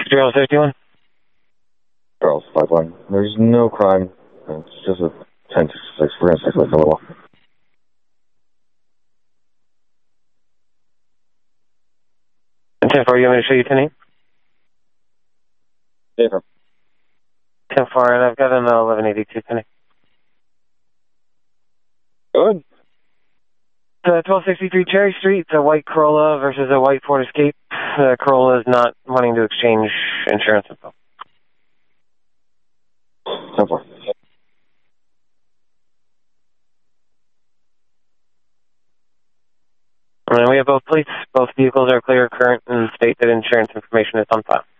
061. Charles 51. There's no crime. It's just a 1066. We're going to circulate for a little while. And 10-4, you want me to show you 10-8? 10-4, and I've got an 1182 10-8. Good. 1263 Cherry Street, it's a white Corolla versus a white Ford Escape. The Corolla is not wanting to exchange insurance info. 10-4. And we have both plates. Both vehicles are clear, current, and state that insurance information is on file.